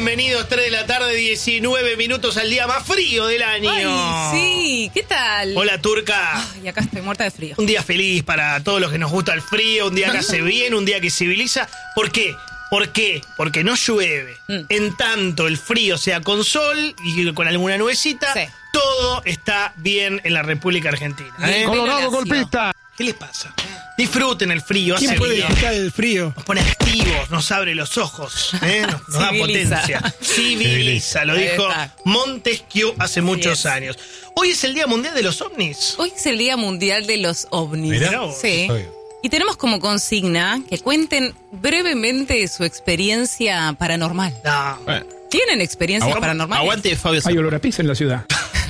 bienvenidos, 3 de la tarde, 19 minutos al día más frío del año. Ay, sí, ¿qué tal? Hola, Turca. Y acá estoy muerta de frío. Un día feliz para todos los que nos gusta el frío, un día que hace bien, un día que civiliza. ¿Por qué? ¿Por qué? Porque no llueve. En tanto el frío sea con sol y con alguna nubecita, sí, todo está bien en la República Argentina. Colorado golpista. ¿Qué les pasa? Disfruten el frío. ¿Quién hace puede bien. disfrutar del frío? Nos pone activos, nos abre los ojos, nos da Civiliza. potencia. Civiliza, lo Ahí dijo está. Montesquieu hace muchos es. años. Hoy es el Día Mundial de los OVNIs. Hoy es el Día Mundial de los OVNIs. Mirá vos. Sí. Y tenemos como consigna que cuenten brevemente su experiencia paranormal. No. ¿Tienen experiencias paranormales? Aguante, Fabio. Hay olor a pizza en la ciudad.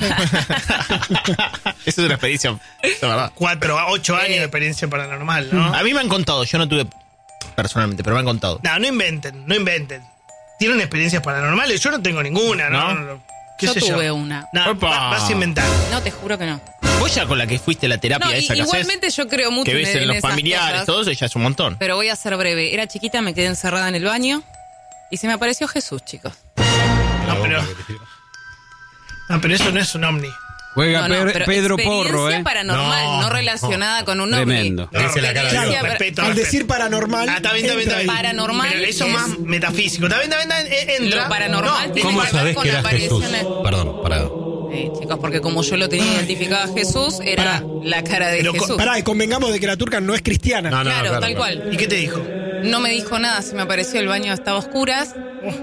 Esa es una experiencia, la verdad. 8 años de experiencia paranormal, ¿no? A mí me han contado, yo no tuve personalmente, pero me han contado. No inventen. ¿Tienen experiencias paranormales? Yo no tengo ninguna, ¿no? ¿No? ¿Qué Yo sé tuve yo? una. No, Opa. vas a inventar. No, te juro que no. Vos ya con la que fuiste a la terapia No, esa que igualmente haces, yo creo mucho que ves en los esas familiares, cosas, todo eso ya es un montón. pero voy a ser breve. Era chiquita, me quedé encerrada en el baño y se me apareció Jesús, chicos. Pero eso no es un ovni. Juega No, pero Pedro experiencia Porro, paranormal, no relacionada con un ovni. Tremendo. Dice la cara de Experiencia Dios. Respeto. Al decir paranormal. Está bien. entra ahí. Paranormal Pero eso es es- más metafísico. Está bien, entra. Lo paranormal No, tiene ¿Cómo que ver sabés con que era Jesús? apariciones. Perdón. Chicos, porque como yo lo tenía identificado a Jesús, era Pará. la cara de Pero Jesús. Pará, y convengamos de que la turca no es cristiana. Claro, tal cual. ¿Y qué te dijo? No me dijo nada, se me apareció, el baño estaba a oscuras.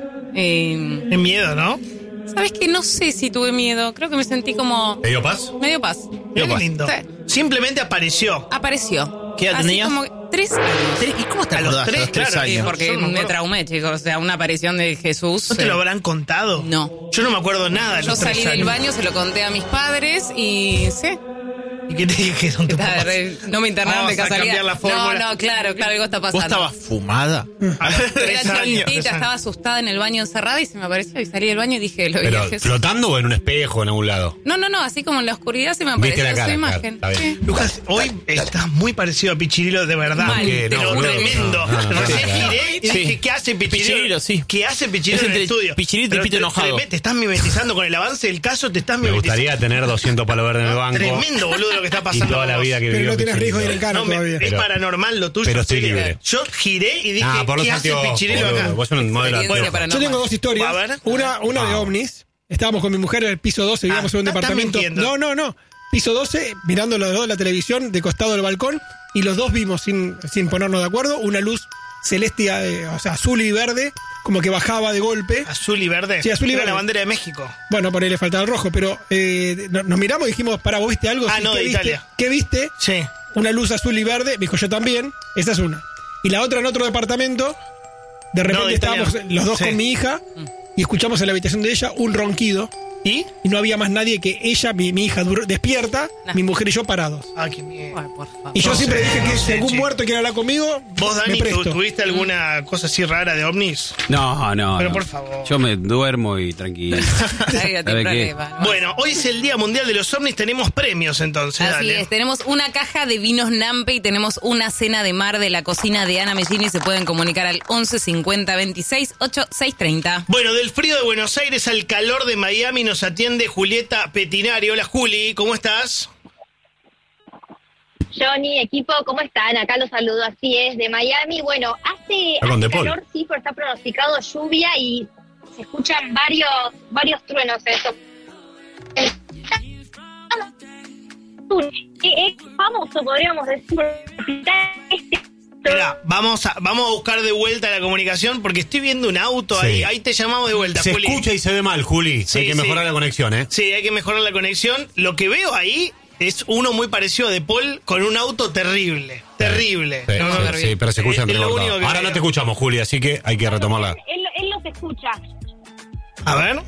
Es miedo, ¿no? ¿Sabes qué? No sé si tuve miedo, creo que me sentí como ¿Te dio paz? medio paz. Mirá qué lindo. Sí. Simplemente apareció. Apareció. ¿Qué edad Así tenías? como 3 años. ¿Y cómo te A los acordás? tres, A los 3 claro, años. Porque Yo no me me acuerdo. traumé, chicos. O sea, una aparición de Jesús. ¿No te lo habrán contado? No. Yo no me acuerdo nada de Yo los 3 salí del años. baño, se lo conté a mis padres y sí. ¿Y qué te dijeron tus papás? No me internaron de Vamos a casualidad. cambiar la fórmula. No, claro, algo está pasando. ¿Vos estabas fumada? A los 3 Era años. chiquitita, estaba asustada en el baño encerrada y se me apareció y salí del baño y dije, lo vi a ¿Pero Jesús. flotando o en un espejo en algún lado? No, así como en la oscuridad se me Viste apareció la cara, su claro, imagen. está bien. Sí. Lucas, hoy estás muy parecido a Pichirilo de verdad. Mal. ¿Qué? Pero No, boludo, tremendo. no, Recién claro. giré y Sí. dije, ¿qué hace Pichirilo? Pichirilo, sí. ¿Qué hace Pichirilo Es en el entre estudio? Pichirilo y Pero Pito enojado. Te estás mimetizando con el avance del caso, te estás Me mimetizando. gustaría tener 200 palos verdes en el banco. Tremendo, boludo, lo que está Y pasando. toda la con vida vos. que Pero vivió no tienes riesgo de ir en Pichirilo. cana todavía. Es paranormal lo tuyo. pero estoy Sí, libre. Yo giré y dije, por los ¿qué hace anteojos, Pichirilo boludo. acá? Vos sos un modelo de Experiencia anteojos. paranormal. Yo tengo dos historias. A ver. Una de ovnis. Estábamos con mi mujer en el piso 12, vivíamos en un estás departamento. mintiendo. No. Piso 12, mirando los dos la televisión de costado del balcón. Y los dos vimos, sin ponernos de acuerdo, una luz celeste, o sea, azul y verde, como que bajaba de golpe. Azul y verde. Sí, azul y Era verde. la bandera de México. Bueno, por ahí le faltaba el rojo, pero nos miramos y dijimos, ¿vos viste algo? Ah, Sí, no, ¿qué de viste? Italia. ¿Qué viste? Sí. Una luz azul y verde. Me dijo, yo también. Esa es una. Y la otra en otro departamento. De repente de Italia. estábamos los dos Sí. con mi hija y escuchamos en la habitación de ella un ronquido. ¿Y? Y no había más nadie que ella, mi hija despierta, Nah. mi mujer y yo parados. Ah, qué miedo. Ay, por favor. Y yo No siempre sé, dije que no si sé, algún chico. muerto quiere hablar conmigo, ¿Vos, me Dani, presto. tuviste alguna cosa así rara de ovnis? No. Pero no. por favor. Yo me duermo y tranquilo. Ay, no te ¿Sabe qué? problema, no. Bueno, hoy es el Día Mundial de los OVNIs, tenemos premios entonces, Así dale. es, tenemos una caja de vinos Nampe y tenemos una cena de mar de la cocina de Ana Mellini. Se pueden comunicar al 11 50 26 8630. Bueno, del frío de Buenos Aires al calor de Miami nos atiende Julieta Petinari. Hola Juli, ¿cómo estás? Johnny, equipo, ¿cómo están? Acá los saludo, así es, de Miami. Bueno, hace con De Paul. calor, sí, pero está pronosticado lluvia y se escuchan varios truenos. Eso. Es famoso, podríamos decir. Mirá, vamos a buscar de vuelta la comunicación porque estoy viendo un auto Sí. ahí te llamamos de vuelta, Se Juli. escucha y se ve mal, Juli. Sí, Hay que sí. mejorar la conexión, ¿eh? Sí, hay que mejorar la conexión. Lo que veo ahí es uno muy parecido a De Paul con un auto terrible. Terrible. Sí, No, sí, sí, pero se escucha es lo entrecortado. único que Ahora veo. no te escuchamos, Juli, así que hay que retomarla. Él los escucha. A ver.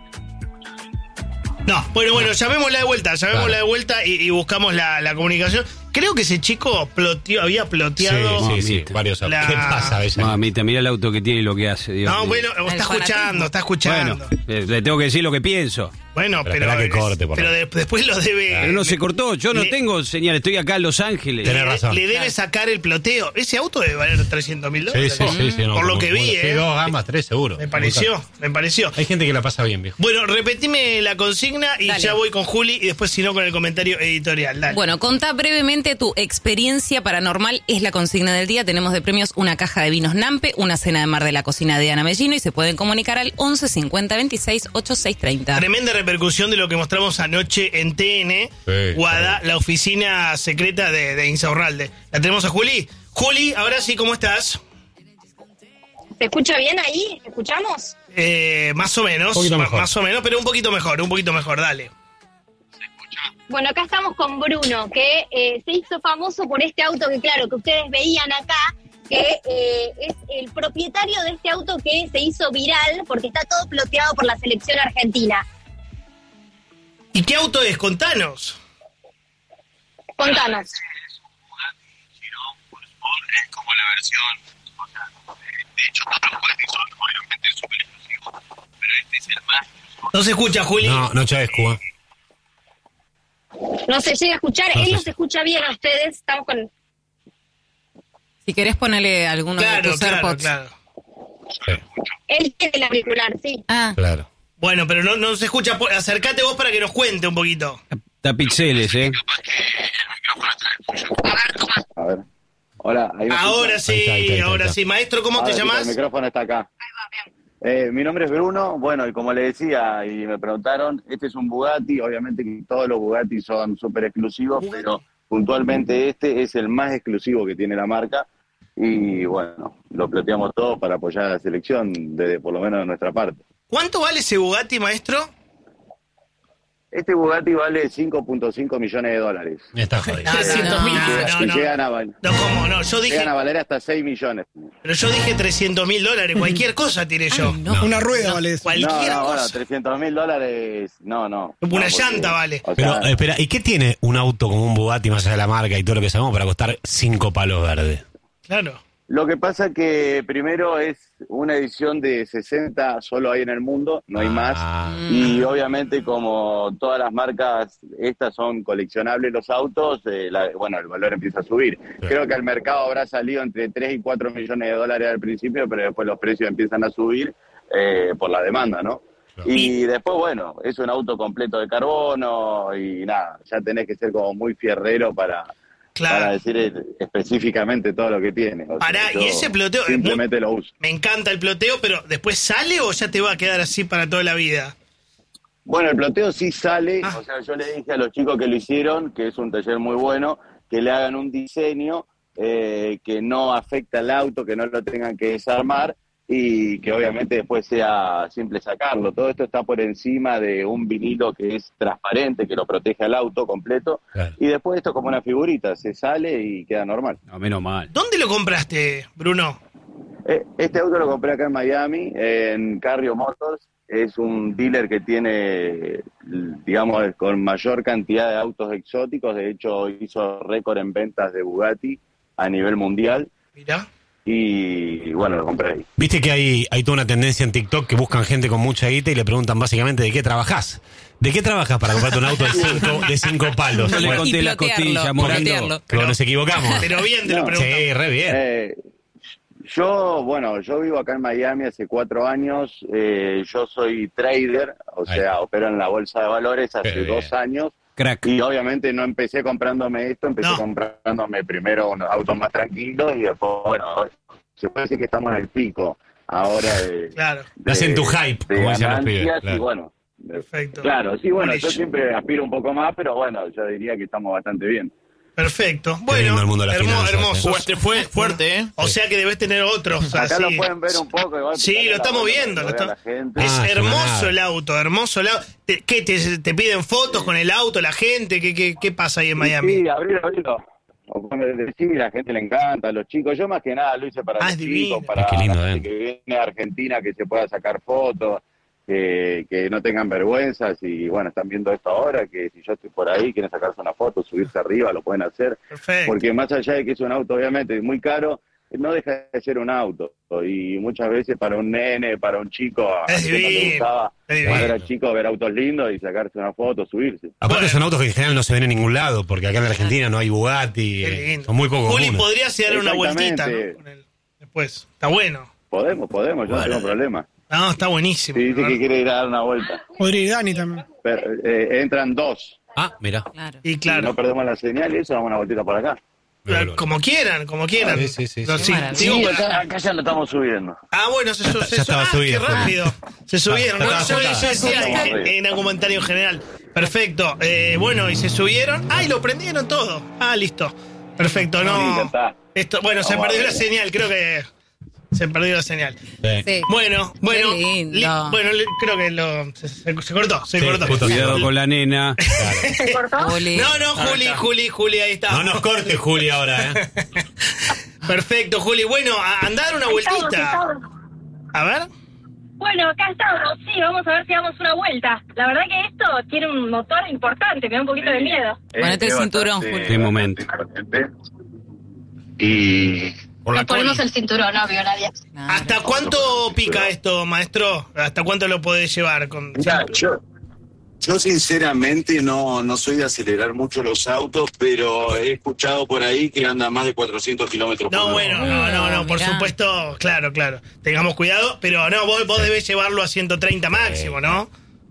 No, bueno, llamémosla de vuelta y buscamos la comunicación. Creo que ese chico había ploteado. Sí, varios autos. La- ¿Qué pasa, Bella? Mamita, mira el auto que tiene y lo que hace. Dios No, mío. bueno, está fanatismo. escuchando. Bueno, le tengo que decir lo que pienso. Bueno, pero espera que corte, por favor. después lo debe... Pero no se cortó, yo no le- tengo señal, estoy acá en Los Ángeles. Tenés razón. Le debe sacar el ploteo. Ese auto debe valer $300.000. Sí, no, Por lo como- que vi, Sí, 2 gamas, 3 seguro. Me pareció. Hay gente que la pasa bien, viejo. Bueno, repetime la consigna y Dale. ya voy con Juli y después si no con el comentario editorial. Dale. Bueno, contá brevemente tu experiencia paranormal, es la consigna del día. Tenemos de premios una caja de vinos Nampe, una cena de mar de la cocina de Ana Mellino y se pueden comunicar al 11 50 26 8630. Tremenda repercusión de lo que mostramos anoche en TN, Sí, Guada, la oficina secreta de Insaurralde. ¿La tenemos a Juli? Juli, ahora sí, ¿cómo estás? ¿Se escucha bien ahí? ¿Escuchamos? Más o menos, Un poquito mejor. más o menos, pero un poquito mejor, dale. Bueno, acá estamos con Bruno, que se hizo famoso por este auto que, claro, que ustedes veían acá, que es el propietario de este auto que se hizo viral porque está todo ploteado por la selección argentina. ¿Y qué auto es? Contanos. Contanos. Es como la versión, o sea, de hecho todos los Bugatti son obviamente súper exclusivos, pero este es el más. No se escucha, Juli. No Chávez, Cuba. No se llega a escuchar, No él sé no si- se escucha bien a ustedes, estamos con... Si querés ponerle alguno de Claro, tus claro, AirPods. claro. Sí, Él tiene el auricular, sí. Ah, claro. Bueno, pero no se escucha. Acércate vos para que nos cuente un poquito. Está pixeles, A ver. Hola, ahí me Ahora escuchan. sí, Ahí está. ahora sí. Maestro, ¿cómo Ahora te sí, llamas? El micrófono está acá. Mi nombre es Bruno, bueno, y como le decía, y me preguntaron, este es un Bugatti, obviamente que todos los Bugatti son súper exclusivos, pero puntualmente este es el más exclusivo que tiene la marca, y bueno, lo planteamos todos para apoyar a la selección, desde por lo menos de nuestra parte. ¿Cuánto vale ese Bugatti, maestro? Este Bugatti vale $5.5 millones. Está jodido. 300.000. Y llegan a, No, ¿cómo no? Yo dije, llegan a valer hasta 6 millones. pero yo dije $300.000. Cualquier cosa tiré yo. no. Una rueda vale eso. Cualquier No, bueno, cosa. $300.000, no. Una No, llanta vale. o Pero, sea, espera, ¿y qué tiene un auto como un Bugatti más allá de la marca y todo lo que sabemos para costar 5 palos verdes? Claro. Lo que pasa que primero es una edición de 60, solo hay en el mundo, no hay más. Y obviamente como todas las marcas, estas son coleccionables los autos, bueno, el valor empieza a subir. Creo que al mercado habrá salido entre 3 y 4 millones de dólares al principio, pero después los precios empiezan a subir por la demanda, ¿no? Y después, bueno, es un auto completo de carbono y nada, ya tenés que ser como muy fierrero para Claro. decir específicamente todo lo que tiene. O sea, Pará, yo y ese ploteo simplemente lo uso. Me encanta el ploteo, pero ¿después sale o ya te va a quedar así para toda la vida? Bueno, el ploteo sí sale, Ah. o sea, yo le dije a los chicos que lo hicieron, que es un taller muy bueno, que le hagan un diseño que no afecta al auto, que no lo tengan que desarmar y que obviamente después sea simple sacarlo. Todo esto está por encima de un vinilo que es transparente, que lo protege al auto completo, Claro. y después esto es como una figurita, se sale y queda normal. No, menos mal. ¿Dónde lo compraste, Bruno? Este auto lo compré acá en Miami, en Carrio Motors. Es un dealer que tiene, digamos, con mayor cantidad de autos exóticos. De hecho, hizo récord en ventas de Bugatti a nivel mundial. Mirá. Y bueno, lo compré ahí. Viste que hay toda una tendencia en TikTok que buscan gente con mucha guita y le preguntan básicamente ¿de qué trabajás? ¿De qué trabajas para comprarte un auto de 5 palos? No le Bueno, conté Y las plotearlo, costillas, Morando. plotearlo. pero nos equivocamos. Pero bien te lo No. pregunto. Sí, re bien. Yo vivo acá en Miami hace 4 años. Yo soy trader, o Ahí. sea, opero en la bolsa de valores hace Qué bien. 2 años. Crack. Y obviamente no empecé comprándome esto, empecé No. comprándome primero unos autos más tranquilos y después, bueno, se puede decir que estamos en el pico ahora de... Claro. Estás en tu hype, de como decían los ganancias pibes, y claro. bueno, Perfecto. claro, sí, bueno, Buenísimo. yo siempre aspiro un poco más, pero bueno, yo diría que estamos bastante bien. Perfecto. lindo Bueno, el mundo de las finanzas, hermoso. Fuerte, fue fuerte, ¿eh? O sea que debes tener otros. Acá así. lo pueden ver un poco. Igual, Sí, porque lo acá estamos bueno, viendo. lo lo vea está- la gente. Es Ah, hermoso fenomenal. el auto, hermoso el auto. ¿Qué? ¿Te piden fotos con el auto, la gente? ¿Qué pasa ahí en Miami? Sí, abrilo. O cuando sí, la gente le encanta, a los chicos. Yo más que nada lo hice para Ah, los es chicos, divino. para Qué lindo, la gente que viene a Argentina, que se pueda sacar fotos, que no tengan vergüenzas. Y bueno, están viendo esto ahora, que si yo estoy por ahí, quieren sacarse una foto, subirse arriba, lo pueden hacer. Perfecto. Porque más allá de que es un auto obviamente muy caro, no deja de ser un auto. Y muchas veces para un nene, para un chico, a Es mí no le divino, gustaba es divino. cuando era chico ver autos lindos y sacarse una foto, subirse. Aparte son autos que en general no se ven en ningún lado, porque acá en Argentina no hay Bugatti, Qué lindo. son muy pocos Juli, comunes. podrías dar una vueltita, Exactamente. ¿no? Con él. Después. Está bueno. Podemos, yo no tengo problema. No, está buenísimo. Si dice que quiere ir a dar una vuelta. Podría ir Dani también. Pero, entran 2. Ah, mira. Claro. Y Si claro. no perdemos la señal y eso, damos una vueltita por acá. Como quieran. Sí. No, Qué maravilla. digo, Acá ya lo estamos subiendo. bueno, Ya estaba qué subido, rápido. Se subieron. Ya No, estaba yo sentado. decía en un comentario general. Perfecto. Bueno, y se subieron. Y lo prendieron todo. Listo. Perfecto, Sí, ya no. está. Bueno, se Vamos a perdió ver. la señal, creo que se perdió la señal. Sí. Bueno, Qué lindo. creo que se cortó, se Sí, cortó. justo. Cuidado con la nena. ¿Se cortó? Juli. No, Juli, ahí está. No nos corte, Juli, ahora, Perfecto, Juli. Bueno, anda a dar una vueltita. Estamos. A ver. Bueno, acá estamos. Sí, vamos a ver si damos una vuelta. La verdad que esto tiene un motor importante, me da un poquito de miedo. Ponete el Es cinturón, bastante- Juli. Qué momento. bastante imponente. Y Nos ponemos el cinturón, obvio, Nadia. Claro. ¿Hasta cuánto pica esto, maestro? ¿Hasta cuánto lo podés llevar? Mira, yo sinceramente no soy de acelerar mucho los autos, pero he escuchado por ahí que anda más de 400 kilómetros por No, hora. bueno, no, por Mirá. supuesto, claro. Tengamos cuidado, pero no, vos debés llevarlo a 130 máximo, ¿no?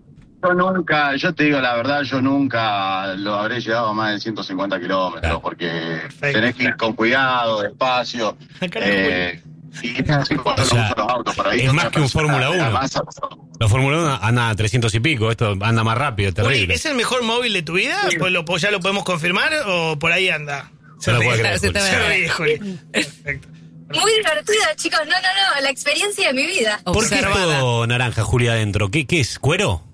Yo te digo la verdad, yo nunca lo habré llevado a más de 150 kilómetros, porque Perfecto. tenés que ir con cuidado, despacio. Acá no, Y es así cuando O sea, lo usan los autos por ahí. es más que un Fórmula 1. Además, Los Fórmula 1 andan a 300 y pico, esto anda más rápido, es Juli, terrible. ¿es el mejor móvil de tu vida? Pues ¿ya lo podemos confirmar o por ahí anda? Se lo puede creer, Se te Juli. ve. Se ríe, Juli. Perfecto. Muy divertido, chicos. No, la experiencia de mi vida. ¿Por qué es Observada. todo naranja, Juli, adentro? ¿Qué es? ¿Cuero?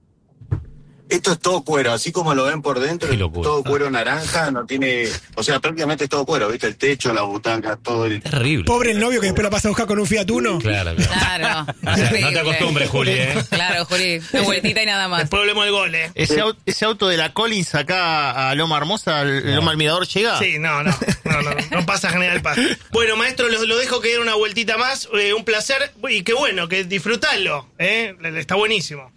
esto es todo cuero, así como lo ven por dentro, Qué es locura. todo cuero naranja, no tiene, o sea, prácticamente es todo cuero, ¿viste? El techo, las butacas, todo el... Terrible. Pobre el novio que después la pasa a buscar con un Fiat Uno. Claro. Claro. No te Terrible. acostumbres, Juli, ¿eh? Claro, Juli. Una vueltita y nada más. Después volvemos al gol, ¿eh? Ese auto de la Collins acá a Loma Hermosa, al Loma Almirador, llega. Sí, no pasa General Paz. Bueno, maestro, lo dejo que den una vueltita más. Un placer y qué bueno, que disfrutarlo. Está buenísimo.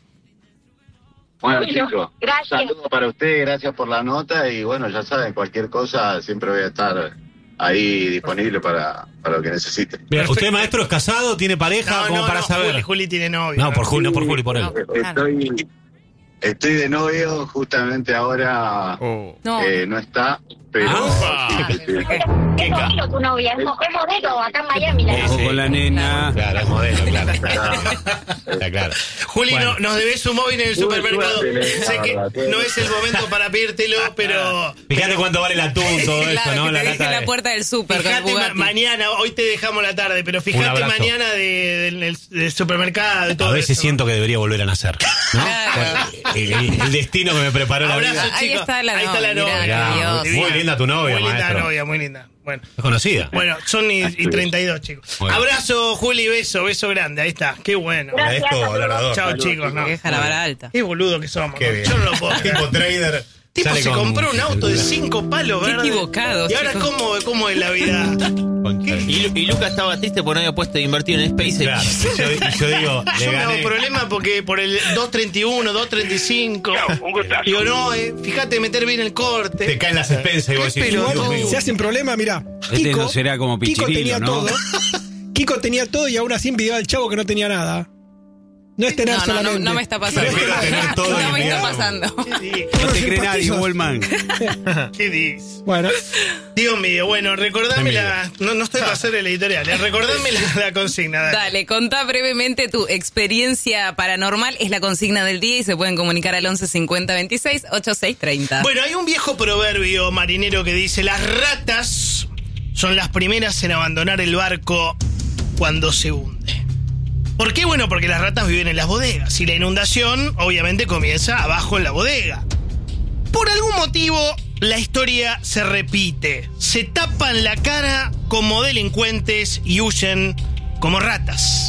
Bueno, Bueno, chicos, gracias. saludos para ustedes, gracias por la nota y bueno, ya saben, cualquier cosa siempre voy a estar ahí disponible para lo que necesiten. Bien, Perfecto. ¿usted, maestro, es casado? ¿Tiene pareja? ¿Cómo para saber? Juli tiene novio. No, por Juli, no por Juli, por él. No. Claro. Estoy de novio, justamente ahora Oh. No. no está, pero... Ah. Es modelo tu novia, es modelo acá en Miami. La Ojo con la nena. Claro, es modelo, claro. Está claro. Juli, Bueno. nos debes un móvil en el Tuve supermercado. suerte, Sé que no es el momento para pedírtelo, pero... Fíjate cuánto vale el atún, todo eso, Claro, ¿no? que La te deje lata en la de... puerta del súper con el Fíjate Bugatti. mañana, hoy te dejamos la tarde, pero Un fíjate abrazo. mañana del supermercado y todo A veces eso. siento que debería volver a nacer, ¿no? Claro. El destino que me preparó la Abrazo, vida. Ahí chicos. está la Ahí está la novia, novia. mirá, qué Dios. Muy linda tu novia, Muy linda maestro. novia, muy linda. Bueno, ¿Es conocida? bueno, son y 32, chicos. Bueno. Abrazo, Juli, beso grande. Ahí está. Qué bueno. Agradezco hablar de dos. Chao, chicos. No. Que deja la vara alta. Qué boludo que somos. Qué ¿no? bien. Yo no lo puedo creer. Tipo trader. Tipo sale se con- compró un auto de 5 palos, Qué ¿verdad? equivocado, Y ahora, chicos. ¿cómo es la vida? Concha. Y Lucas estaba triste por no haber puesto invertido en SpaceX. Claro, y yo digo, le Yo me gané. hago problema porque por el 231, 235. Digo, no, fíjate meter bien el corte. Te caen las expensas y vos decís, Pero Dios igual mío. Se hacen problema, mirá. Este no será como Kiko Pichirilo, tenía ¿no? todo. Kiko tenía todo y aún así envidiaba al chavo que no tenía nada. No es tener solamente. No me está pasando. Prefiero tener todo y No me está envidiarlo. pasando. ¿Qué dices? No te Unos cree nadie, simpatizos. Wallman. ¿Qué dices? Bueno, Dios mío, bueno, recordame Qué la... No estoy para hacer el editorial, recordame la consigna. Dale. Dale, contá brevemente tu experiencia paranormal. Es la consigna del día y se pueden comunicar al 11 50 26 86 30. Bueno, hay un viejo proverbio marinero que dice: las ratas son las primeras en abandonar el barco cuando se hunde. ¿Por qué? Bueno, porque las ratas viven en las bodegas y la inundación obviamente comienza abajo en la bodega. Por algún motivo, la historia se repite. Se tapan la cara como delincuentes y huyen como ratas.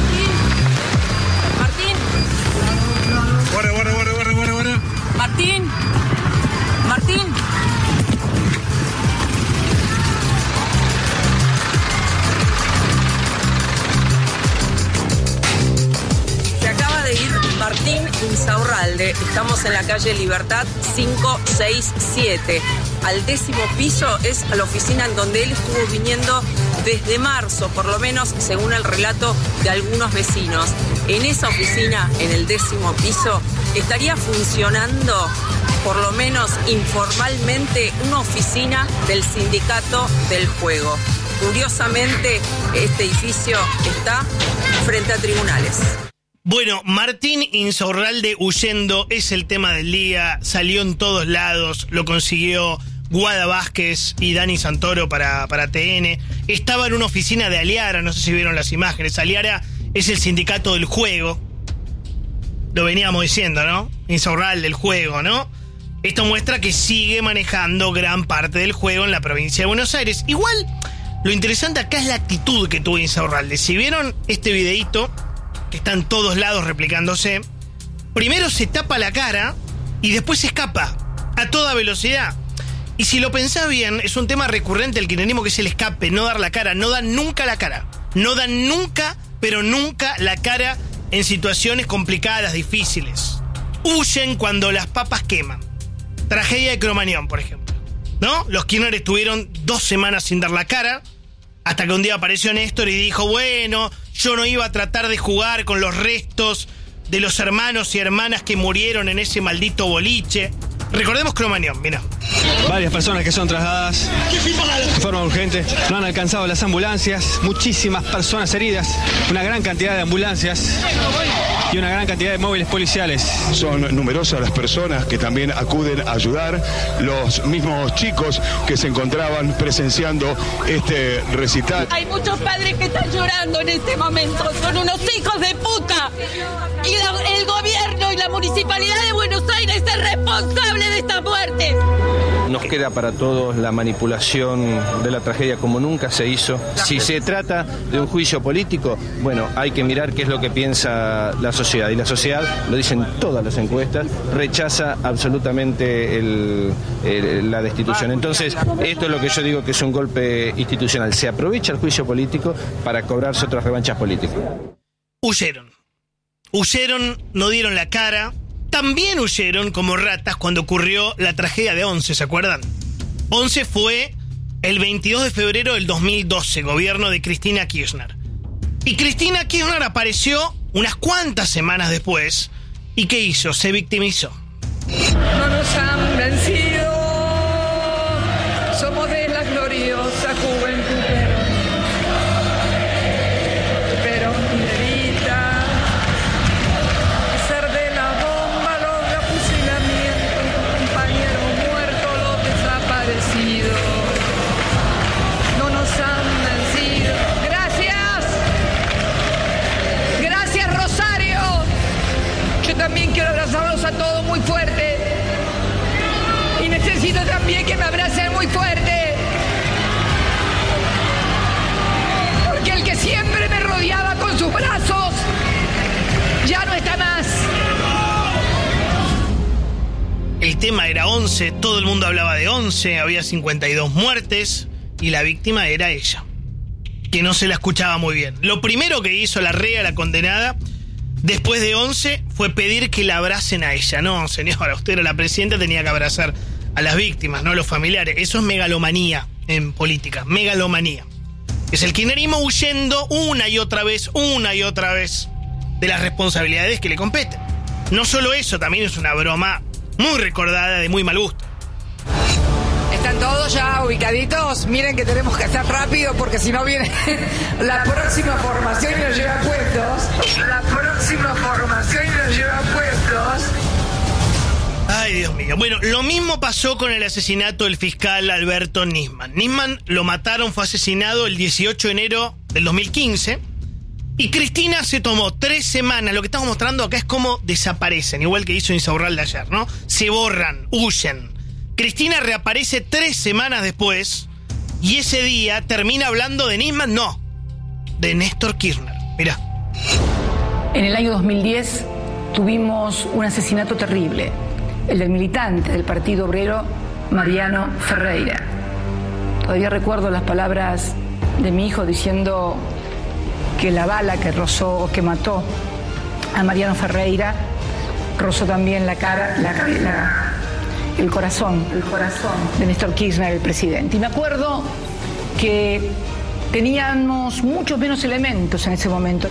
Martín. Martín. Martín. Insaurralde, estamos en la calle Libertad 567. Al 10º piso es la oficina en donde él estuvo viniendo desde marzo, por lo menos según el relato de algunos vecinos. En esa oficina, en el 10º piso, estaría funcionando, por lo menos informalmente, una oficina del sindicato del juego. Curiosamente, este edificio está frente a tribunales. Bueno, Martín Insaurralde huyendo es el tema del día, salió en todos lados, lo consiguió Guada Vázquez y Dani Santoro para TN. Estaba en una oficina de Aliara, no sé si vieron las imágenes. Aliara es el sindicato del juego. Lo veníamos diciendo, ¿no? Insaurralde, el juego, ¿no? Esto muestra que sigue manejando gran parte del juego en la provincia de Buenos Aires. Igual, lo interesante acá es la actitud que tuvo Insaurralde. Si vieron este videíto, que está en todos lados replicándose, primero se tapa la cara y después se escapa a toda velocidad. Y si lo pensás bien, es un tema recurrente el kirchnerismo, que es el escape, no dar la cara. No dan nunca la cara. No dan nunca, pero nunca la cara en situaciones complicadas, difíciles. Huyen cuando las papas queman. Tragedia de Cromañón, por ejemplo, ¿no? Los Kirchner estuvieron 2 semanas sin dar la cara, hasta que un día apareció Néstor y dijo, bueno, yo no iba a tratar de jugar con los restos de los hermanos y hermanas que murieron en ese maldito boliche. Recordemos Cromañón, mira. Varias personas que son trasladadas de forma urgente, no han alcanzado las ambulancias, muchísimas personas heridas, una gran cantidad de ambulancias y una gran cantidad de móviles policiales. Son numerosas las personas que también acuden a ayudar, los mismos chicos que se encontraban presenciando este recital. Hay muchos padres que están llorando en este momento, son unos hijos de puta. Y el gobierno y la municipalidad de Buenos Aires es responsable de esta muerte. Nos queda para todos la manipulación de la tragedia como nunca se hizo. Si se trata de un juicio político, bueno, hay que mirar qué es lo que piensa la sociedad. Y la sociedad, lo dicen todas las encuestas, rechaza absolutamente la destitución. Entonces, esto es lo que yo digo que es un golpe institucional. Se aprovecha el juicio político para cobrarse otras revanchas políticas. Huyeron, no dieron la cara. También huyeron como ratas cuando ocurrió la tragedia de Once, ¿se acuerdan? Once fue el 22 de febrero del 2012, gobierno de Cristina Kirchner. Y Cristina Kirchner apareció unas cuantas semanas después. ¿Y qué hizo? Se victimizó. No nos han vencido, somos de la gloriosa juventud. Pero evita ser de la bomba, los fusilamientos, los compañeros muertos, los desaparecidos. No nos han vencido. Gracias. Gracias, Rosario. Yo también quiero abrazarlos a todos muy fuerte. Y necesito también que me abracen muy fuerte. Porque el que siempre me rodeaba con sus brazos ya no está más. El tema era Once, todo el mundo hablaba de Once, había 52 muertes y la víctima era ella, que no se la escuchaba muy bien. Lo primero que hizo la rea, la condenada, después de Once, fue pedir que la abracen a ella. No, señora, usted era la presidenta, tenía que abrazar a las víctimas, no a los familiares. Eso es megalomanía en política, megalomanía. Es el kirchnerismo huyendo una y otra vez de las responsabilidades que le competen. No solo eso, también es una broma muy recordada, de muy mal gusto. ¿Están todos ya ubicaditos? Miren que tenemos que hacer rápido porque si no viene la próxima formación y nos lleva puestos. La próxima formación y nos lleva puestos. Ay, Dios mío. Bueno, lo mismo pasó con el asesinato del fiscal Alberto Nisman. Nisman lo mataron, fue asesinado el 18 de enero del 2015. Y Cristina se tomó 3 semanas. Lo que estamos mostrando acá es cómo desaparecen, igual que hizo Insaurralde ayer, ¿no? Se borran, huyen. Cristina reaparece 3 semanas después y ese día termina hablando de Nisman, no, de Néstor Kirchner. Mirá. En el año 2010 tuvimos un asesinato terrible, el del militante del Partido Obrero, Mariano Ferreira. Todavía recuerdo las palabras de mi hijo diciendo que la bala que rozó o que mató a Mariano Ferreira rozó también la cara, el corazón de Néstor Kirchner, el presidente. Y me acuerdo que teníamos muchos menos elementos en ese momento.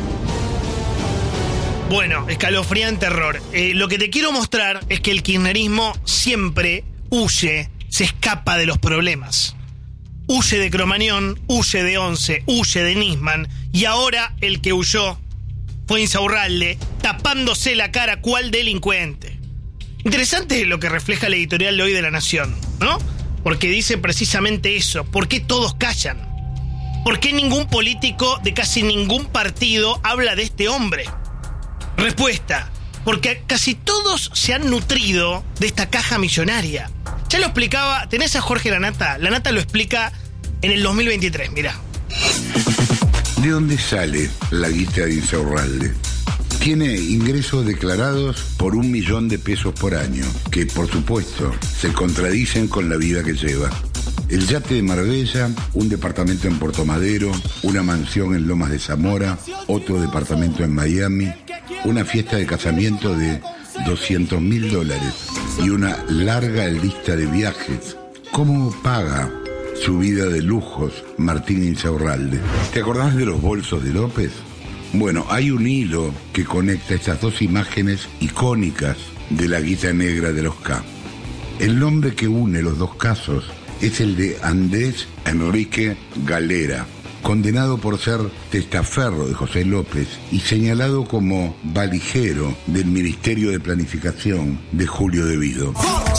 Bueno, escalofriante error. Lo que te quiero mostrar es que el kirchnerismo siempre huye, se escapa de los problemas. Huye de Cromañón, huye de Once, huye de Nisman, y ahora el que huyó fue Insaurralde, tapándose la cara cual delincuente. Interesante lo que refleja la editorial de hoy de La Nación, ¿no? Porque dice precisamente eso. ¿Por qué todos callan? ¿Por qué ningún político de casi ningún partido habla de este hombre? Respuesta: porque casi todos se han nutrido de esta caja millonaria. Ya lo explicaba, tenés a Jorge Lanata lo explica en el 2023, mirá. ¿De dónde sale la guita de Insaurralde? Tiene ingresos declarados por 1 millón de pesos por año, que por supuesto se contradicen con la vida que lleva. El yate de Marbella, un departamento en Puerto Madero, una mansión en Lomas de Zamora, otro departamento en Miami, una fiesta de casamiento de $200.000 y una larga lista de viajes. ¿Cómo paga su vida de lujos Martín Insaurralde? ¿Te acordás de los bolsos de López? Bueno, hay un hilo que conecta estas dos imágenes icónicas de la guita negra de los K. El nombre que une los dos casos es el de Andrés Enrique Galera, condenado por ser testaferro de José López y señalado como valijero del Ministerio de Planificación de Julio De Vido.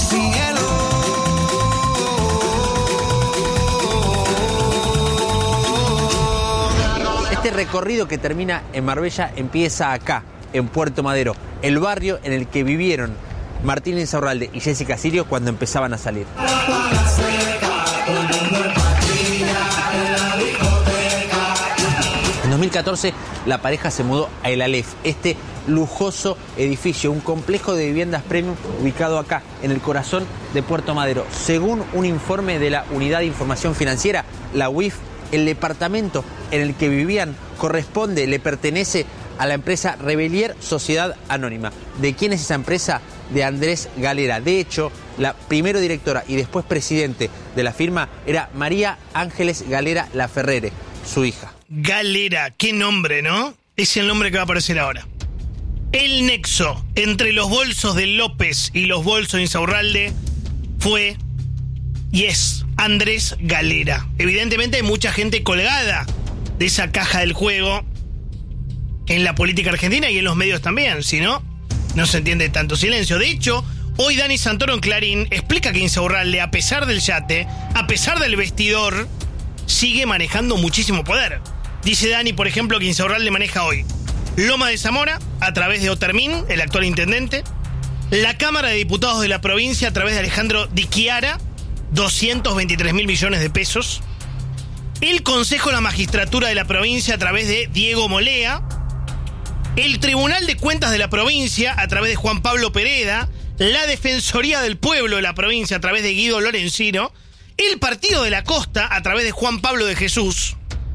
Este recorrido que termina en Marbella empieza acá, en Puerto Madero, el barrio en el que vivieron Martín Insaurralde y Jessica Sirio cuando empezaban a salir. En 2014 la pareja se mudó a El Aleph, este lujoso edificio, un complejo de viviendas premium ubicado acá, en el corazón de Puerto Madero. Según un informe de la Unidad de Información Financiera, la UIF, el departamento en el que vivían le pertenece a la empresa Rebelier Sociedad Anónima. ¿De quién es esa empresa? De Andrés Galera. De hecho, la primera directora y después presidente de la firma era María Ángeles Galera Laferrere, su hija. Galera, qué nombre, ¿no? Es el nombre que va a aparecer ahora. El nexo entre los bolsos de López y los bolsos de Insaurralde fue y es Andrés Galera. Evidentemente hay mucha gente colgada de esa caja del juego en la política argentina y en los medios también, si no, no se entiende tanto silencio. De hecho, hoy Dani Santoro en Clarín explica que Insaurralde, a pesar del yate, a pesar del vestidor, sigue manejando muchísimo poder. Dice Dani, por ejemplo, que Insaurralde maneja hoy Loma de Zamora a través de Otermín, el actual intendente, la Cámara de Diputados de la provincia a través de Alejandro Di Chiara, 223.000 millones de pesos, el Consejo de la Magistratura de la provincia a través de Diego Molea, el Tribunal de Cuentas de la provincia a través de Juan Pablo Pereda, la Defensoría del Pueblo de la provincia a través de Guido Lorenzino, el Partido de la Costa a través de Juan Pablo de Jesús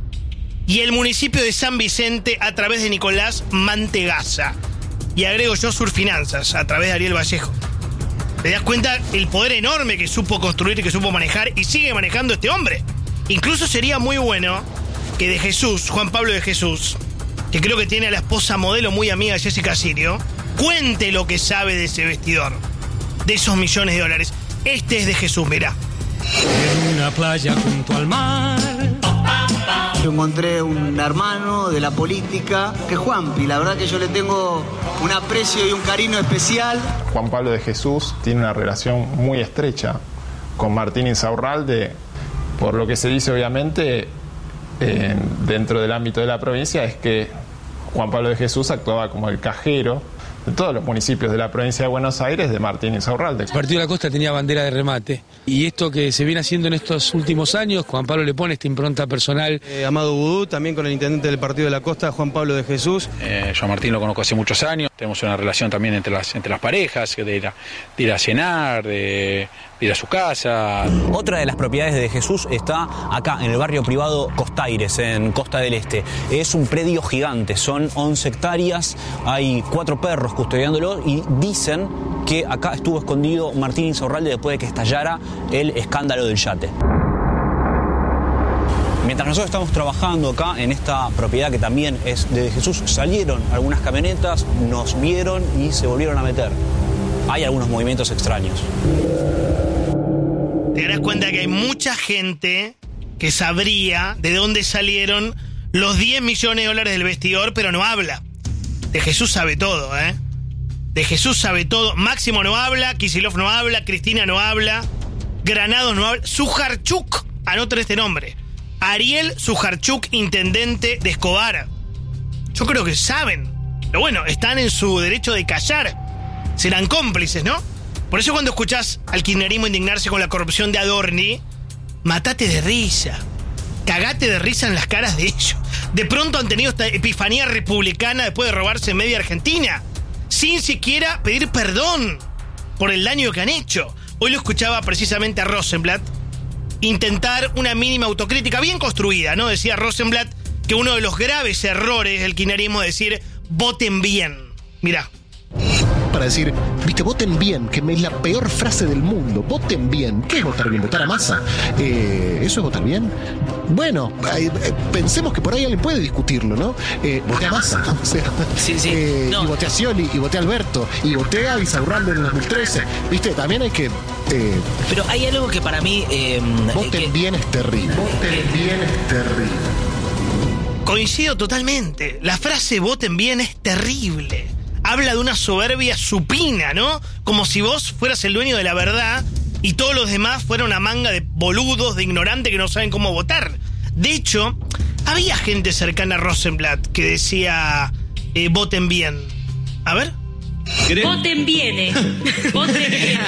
y el municipio de San Vicente a través de Nicolás Mantegazza. Y agrego yo Surfinanzas a través de Ariel Vallejo. ¿Te das cuenta el poder enorme que supo construir y que supo manejar y sigue manejando este hombre? Incluso sería muy bueno que de Jesús, Juan Pablo de Jesús, que creo que tiene a la esposa modelo muy amiga de Jessica Sirio, cuente lo que sabe de ese vestidor, de esos millones de dólares. Este es de Jesús, mirá. En una playa junto al mar. Yo encontré un hermano de la política, que es Juanpi. La verdad que yo le tengo un aprecio y un cariño especial. Juan Pablo de Jesús tiene una relación muy estrecha con Martín Insaurralde, por lo que se dice obviamente dentro del ámbito de la provincia es que Juan Pablo de Jesús actuaba como el cajero de todos los municipios de la provincia de Buenos Aires de Martín Insaurralde. El Partido de la Costa tenía bandera de remate y esto que se viene haciendo en estos últimos años, Juan Pablo le pone esta impronta personal. Amado Vudú, también con el intendente del Partido de la Costa, Juan Pablo de Jesús. Yo a Martín lo conozco hace muchos años. tenemos una relación también entre las parejas, de ir a cenar, de ir a su casa. Otra de las propiedades de Jesús está acá, en el barrio privado Costaires, en Costa del Este. Es un predio gigante, son 11 hectáreas, hay 4 perros custodiándolo y dicen que acá estuvo escondido Martín Insaurralde después de que estallara el escándalo del yate. Mientras nosotros estamos trabajando acá en esta propiedad que también es de Jesús, salieron algunas camionetas, nos vieron y se volvieron a meter. Hay algunos movimientos extraños. Te darás cuenta que hay mucha gente que sabría de dónde salieron los 10 millones de dólares del vestidor, pero no habla. De Jesús sabe todo, ¿eh? De Jesús sabe todo. Máximo no habla, Kicillof no habla, Cristina no habla, Granados no habla. Sujarchuk, anoten este nombre. Ariel Sujarchuk, intendente de Escobar. Yo creo que saben. Pero bueno, están en su derecho de callar. Serán cómplices, ¿no? Por eso cuando escuchás al kirchnerismo indignarse con la corrupción de Adorni, matate de risa. Cagate de risa en las caras de ellos. De pronto han tenido esta epifanía republicana después de robarse media Argentina, sin siquiera pedir perdón por el daño que han hecho. Hoy lo escuchaba precisamente a Rosenblatt intentar una mínima autocrítica bien construida, ¿no? Decía Rosenblatt que uno de los graves errores del kirchnerismo es decir, voten bien. Mirá. Para decir, viste, voten bien, que es la peor frase del mundo. Voten bien. ¿Qué es votar bien? ¿Votar a masa? ¿Eso es votar bien? Bueno, pensemos que por ahí alguien puede discutirlo, ¿no? Voté a Massa. O sea, no. Y voté a Scioli, y voté a Alberto, y voté a Insaurralde en el 2013. Viste, también hay que... Pero hay algo que para mí... voten bien es terrible. Voten bien es terrible. Coincido totalmente. La frase voten bien es terrible. Habla de una soberbia supina, ¿no? Como si vos fueras el dueño de la verdad y todos los demás fueran una manga de boludos, de ignorantes que no saben cómo votar. De hecho, había gente cercana a Rosenblatt que decía, voten bien. A ver. Voten bien, voten bien.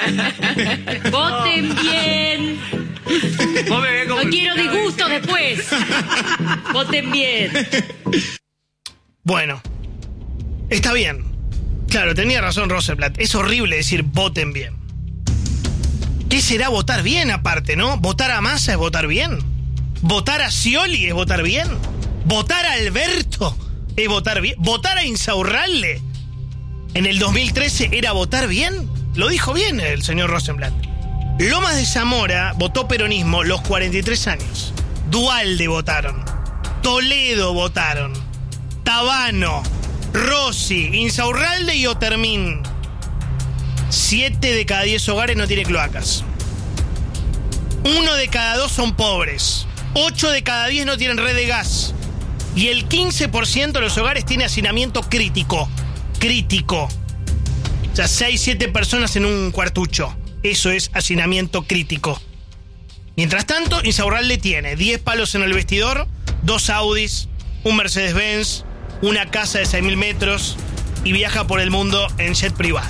Voten bien. No quiero disgusto después. Voten bien. Bueno. Está bien. Claro, tenía razón Rosenblatt. Es horrible decir voten bien. ¿Qué será votar bien aparte, no? ¿Votar a Massa es votar bien? ¿Votar a Scioli es votar bien? ¿Votar a Alberto es votar bien? ¿Votar a Insaurralde en el 2013 era votar bien? Lo dijo bien el señor Rosenblatt. Lomas de Zamora votó peronismo los 43 años. Duhalde votaron. Toledo votaron. Tabano, Rossi, Insaurralde y Otermín. 7 de cada 10 hogares no tiene cloacas. 1 de cada 2 son pobres. 8 de cada 10 no tienen red de gas. Y el 15% de los hogares tiene hacinamiento crítico. Crítico. O sea, 6-7 personas en un cuartucho. Eso es hacinamiento crítico. Mientras tanto, Insaurralde tiene 10 palos en el vestidor, 2 Audis, un Mercedes-Benz, una casa de 6.000 metros y viaja por el mundo en jet privado.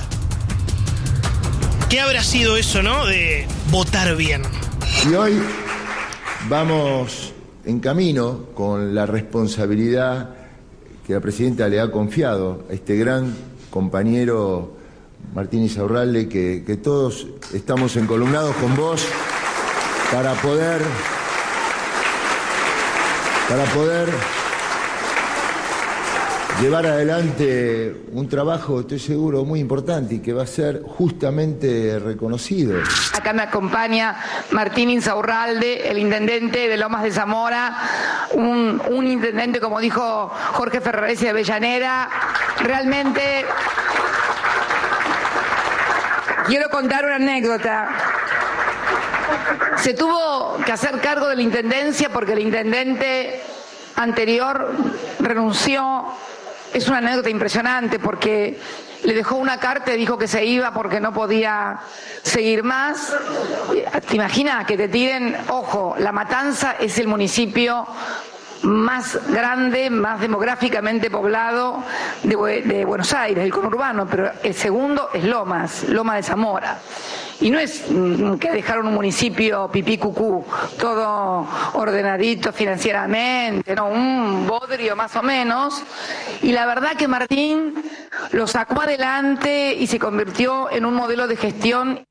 ¿Qué habrá sido eso, no? De votar bien. Y hoy vamos en camino con la responsabilidad que la presidenta le ha confiado a este gran compañero Martín Insaurralde, que todos estamos encolumnados con vos para poder llevar adelante un trabajo, estoy seguro, muy importante y que va a ser justamente reconocido. Acá me acompaña Martín Insaurralde, el intendente de Lomas de Zamora, un intendente, como dijo Jorge Ferraresi de Avellaneda. Realmente quiero contar una anécdota. Se tuvo que hacer cargo de la intendencia porque el intendente anterior renunció. Es una anécdota impresionante porque le dejó una carta y dijo que se iba porque no podía seguir más. ¿Te imaginas que te tiren? Ojo, La Matanza es el municipio más grande, más demográficamente poblado de Buenos Aires, el conurbano, pero el segundo es Lomas de Zamora. Y no es que dejaron un municipio pipí cucú, todo ordenadito financieramente, no, un bodrio más o menos. Y la verdad que Martín lo sacó adelante y se convirtió en un modelo de gestión